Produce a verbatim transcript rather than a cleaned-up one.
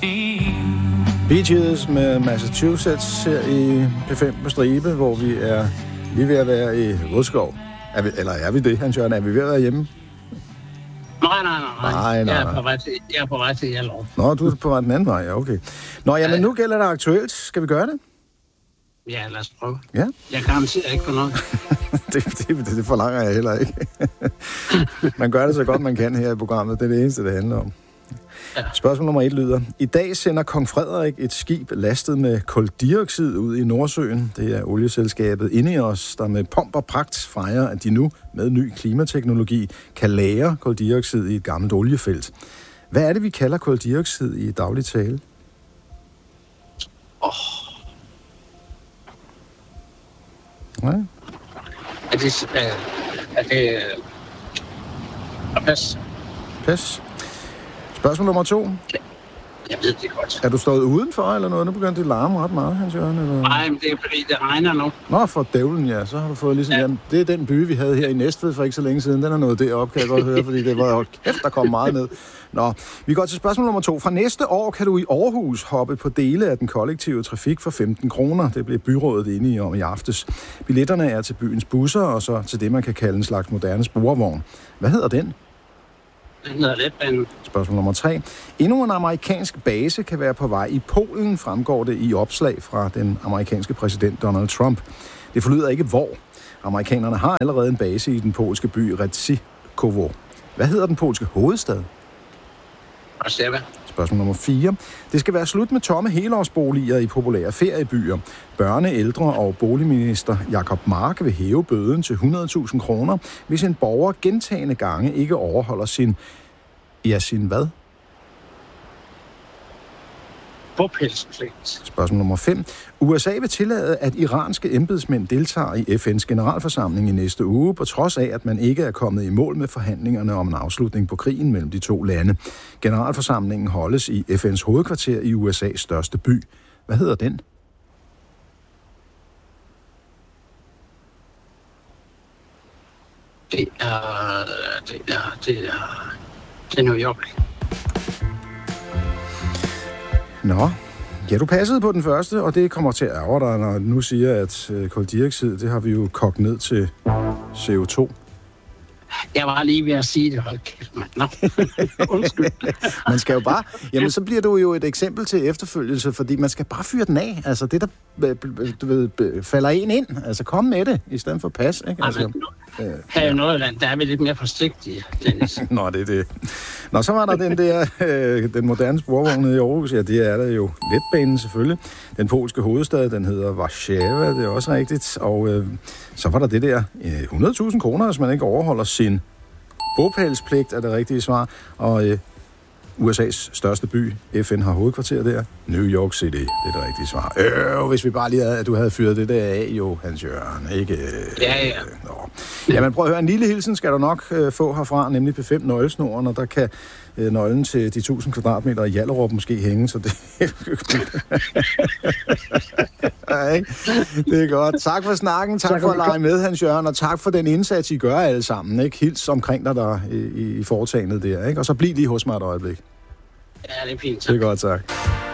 Bee Gees med Massachusetts her i P fem på stribe, hvor vi er lige ved at være i Rødskov. Er vi, eller er vi det, Hans Jørgen? Er vi ved at være hjemme? Nej, nej, nej. nej, nej. Jeg er på vej til, jeg er på vej til Hjallerup. Nå, du er på vej den anden vej, ja, okay. Nå, jamen ja, nu gælder det aktuelt. Skal vi gøre det? Ja, lad os prøve. Ja. Jeg garanterer ikke for noget. det, det, det forlanger jeg heller ikke. Man gør det så godt, man kan her i programmet. Det er det eneste, det handler om. Ja. Spørgsmål nummer et lyder. I dag sender kong Frederik et skib lastet med kuldioxid ud i Nordsøen. Det er olieselskabet Ineos, der med pomp og pragt fejrer, at de nu med ny klimateknologi kan lagre kuldioxid i et gammelt oliefelt. Hvad er det, vi kalder kuldioxid i daglig tale? Åh. Oh. Nej. Er det... Er det... Pas. Pas. Spørgsmål nummer to. Jeg ved det godt. Er du stået udenfor eller noget? Nu begynder det at larme ret meget, Hans Jørgen? Eller? Nej, men det er fordi, det regner nu. Nå, for dævlen, ja. Så har du fået ligesom... Ja. Jamen, det er den by, vi havde her i Næstved for ikke så længe siden. Den er nået derop, kan jeg godt høre, fordi det var jo kæft, der kom meget ned. Nå, vi går til spørgsmål nummer to. Fra næste år kan du i Aarhus hoppe på dele af den kollektive trafik for femten kroner. Det blev byrådet enige om i aftes. Billetterne er til byens busser, og så til det, man kan kalde en slags moderne sporvogn. Hvad hedder den? Den hedder letbanen. Spørgsmål nummer tre. Endnu en amerikansk base kan være på vej i Polen, fremgår det i opslag fra den amerikanske præsident Donald Trump. Det forlyder ikke hvor. Amerikanerne har allerede en base i den polske by Redzikowo. Hvad hedder den polske hovedstad? Warszawa. Spørgsmål nummer fire. Det skal være slut med tomme helårsboliger i populære feriebyer. Børne-, ældre- og boligminister Jacob Mark vil hæve bøden til hundrede tusind kroner, hvis en borger gentagne gange ikke overholder sin... Ja, sin hvad? Bopælspligt. Spørgsmål nummer fem. U S A vil tillade, at iranske embedsmænd deltager i F N's generalforsamling i næste uge, på trods af, at man ikke er kommet i mål med forhandlingerne om en afslutning på krigen mellem de to lande. Generalforsamlingen holdes i F N's hovedkvarter i U S A's største by. Hvad hedder den? Det er... Det er... Det er... Det er New York. Nå, ja, du passede på den første, og det kommer til at ærge dig, når du nu siger, at øh, kuldioxid, det har vi jo kogt ned til C O to. Jeg var lige ved at sige det, hold kæft, mand. Nå, undskyld. Man skal jo bare... Jamen, så bliver du jo et eksempel til efterfølgelse, fordi man skal bare fyre den af. Altså, det, der du ved, falder en ind. Altså, kom med det, i stedet for pas, ikke? Altså, Ej, men, øh, her i Nordjylland, der er vi lidt mere forsigtige, Dennis. Nå, det er det. Nå, så var der den der, øh, den moderne sporvogn nede i Aarhus. Ja, det er der jo. Letbanen selvfølgelig. Den polske hovedstad, den hedder Warszawa, det er også rigtigt. Og øh, så var der det der øh, hundrede tusind kroner, hvis man ikke overholder sin bopælspligt, er det rigtige svar. Og øh, U S A's største by, F N har hovedkvarter der, New York City, det er det rigtige svar. Øh, hvis vi bare lige havde, at du havde fyret det der af, jo, Hans Jørgen, ikke? Ja, ja. Nå. Jamen prøv at høre, en lille hilsen skal du nok øh, få herfra, nemlig P fem nøglesnoren, og der kan øh, nøglen til de tusind kvadratmeter i Hjallerup måske hænge, så det ja, det er godt. Tak for snakken, tak for at lege med, Hans Jørgen, og tak for den indsats, I gør alle sammen, ikke? Hils omkring dig der i, i foretagendet der, ikke? Og så bliv lige hos mig et øjeblik. Ja, det er fint. Tak. Det er godt, tak.